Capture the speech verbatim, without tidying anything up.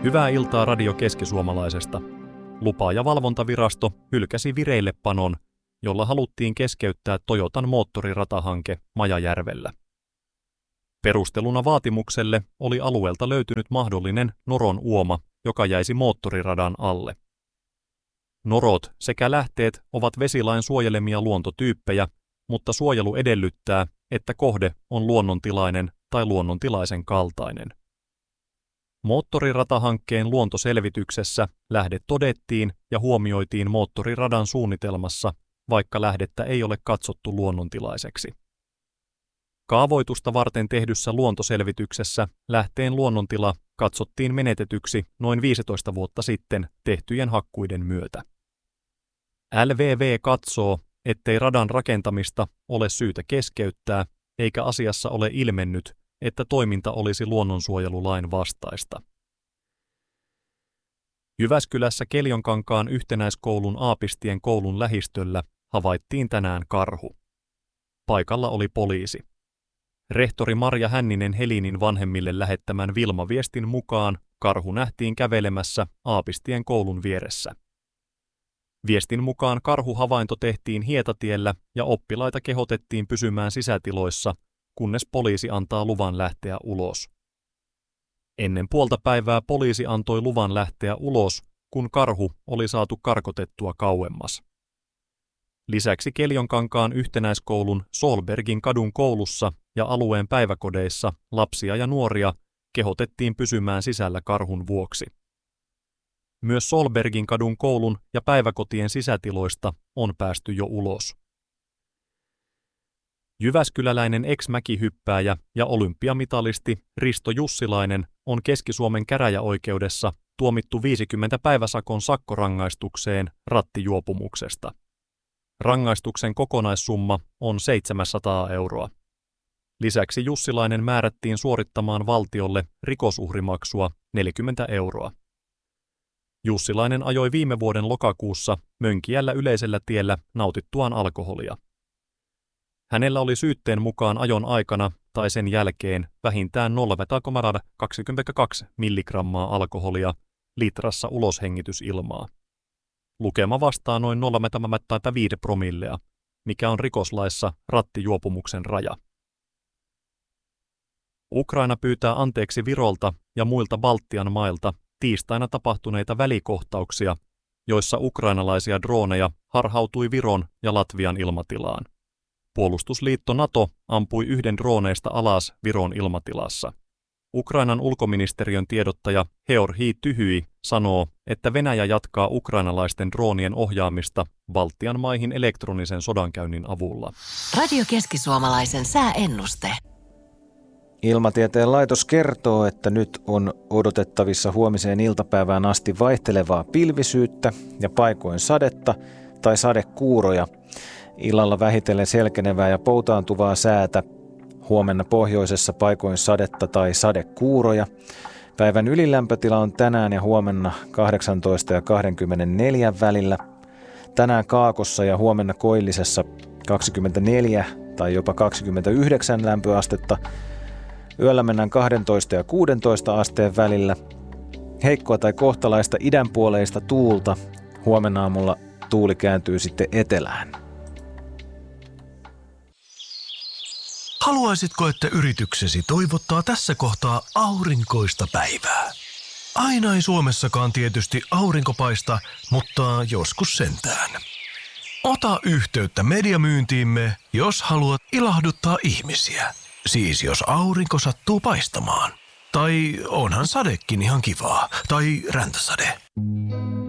Hyvää iltaa Radio Keski-Suomalaisesta. Lupa- ja valvontavirasto hylkäsi vireillepanon, jolla haluttiin keskeyttää Toyotan moottoriratahanke Majajärvellä. Perusteluna vaatimukselle oli alueelta löytynyt mahdollinen noron uoma, joka jäisi moottoriradan alle. Norot sekä lähteet ovat vesilain suojelemia luontotyyppejä, mutta suojelu edellyttää, että kohde on luonnontilainen tai luonnontilaisen kaltainen. Moottoriratahankkeen luontoselvityksessä lähde todettiin ja huomioitiin moottoriradan suunnitelmassa, vaikka lähdettä ei ole katsottu luonnontilaiseksi. Kaavoitusta varten tehdyssä luontoselvityksessä lähteen luonnontila katsottiin menetetyksi noin viisitoista vuotta sitten tehtyjen hakkuiden myötä. L V V katsoo, ettei radan rakentamista ole syytä keskeyttää, eikä asiassa ole ilmennyt, että toiminta olisi luonnonsuojelulain vastaista. Jyväskylässä Keljonkankaan yhtenäiskoulun Aapistien koulun lähistöllä havaittiin tänään karhu. Paikalla oli poliisi. Rehtori Marja Hänninen Helinin vanhemmille lähettämän Vilma-viestin mukaan karhu nähtiin kävelemässä Aapistien koulun vieressä. Viestin mukaan karhuhavainto tehtiin Hietatiellä ja oppilaita kehotettiin pysymään sisätiloissa, kunnes poliisi antaa luvan lähteä ulos. Ennen puolta päivää poliisi antoi luvan lähteä ulos, kun karhu oli saatu karkotettua kauemmas. Lisäksi Keljonkankaan yhtenäiskoulun Solbergin kadun koulussa ja alueen päiväkodeissa lapsia ja nuoria kehotettiin pysymään sisällä karhun vuoksi. Myös Solbergin kadun koulun ja päiväkotien sisätiloista on päästy jo ulos. Jyväskyläläinen ex-mäkihyppääjä ja olympiamitalisti Risto Jussilainen on Keski-Suomen käräjäoikeudessa tuomittu viisikymmentä päiväsakon sakkorangaistukseen rattijuopumuksesta. Rangaistuksen kokonaissumma on seitsemänsataa euroa. Lisäksi Jussilainen määrättiin suorittamaan valtiolle rikosuhrimaksua neljäkymmentä euroa. Jussilainen ajoi viime vuoden lokakuussa Mönkijällä yleisellä tiellä nautittuaan alkoholia. Hänellä oli syytteen mukaan ajon aikana tai sen jälkeen vähintään nolla pilkku kaksikymmentäkaksi milligrammaa alkoholia litrassa uloshengitysilmaa. Lukema vastaa noin nolla pilkku viisi promillea, mikä on rikoslaissa rattijuopumuksen raja. Ukraina pyytää anteeksi Virolta ja muilta Baltian mailta tiistaina tapahtuneita välikohtauksia, joissa ukrainalaisia drooneja harhautui Viron ja Latvian ilmatilaan. Puolustusliitto NATO ampui yhden drooneista alas Viron ilmatilassa. Ukrainan ulkoministeriön tiedottaja Georgi Tyhyi sanoo, että Venäjä jatkaa ukrainalaisten droonien ohjaamista Baltian maihin elektronisen sodankäynnin avulla. Radio Keski-Suomalaisen sääennuste. Ilmatieteen laitos kertoo, että nyt on odotettavissa huomiseen iltapäivään asti vaihtelevaa pilvisyyttä ja paikoin sadetta tai sadekuuroja. Illalla vähitellen selkenevää ja poutaantuvaa säätä. Huomenna pohjoisessa paikoin sadetta tai sadekuuroja. Päivän ylilämpötila on tänään ja huomenna kahdeksantoista ja kaksikymmentäneljä välillä. Tänään Kaakossa ja huomenna Koillisessa kaksikymmentäneljä tai jopa kaksikymmentäyhdeksän lämpöastetta. Yöllä mennään kaksitoista ja kuusitoista asteen välillä. Heikkoa tai kohtalaista idänpuoleista tuulta. Huomenna aamulla tuuli kääntyy sitten etelään. Haluaisitko, että yrityksesi toivottaa tässä kohtaa aurinkoista päivää? Aina ei Suomessakaan tietysti aurinko paista, mutta joskus sentään. Ota yhteyttä mediamyyntiimme, jos haluat ilahduttaa ihmisiä. Siis jos aurinko sattuu paistamaan. Tai onhan sadekin ihan kivaa. Tai räntäsade.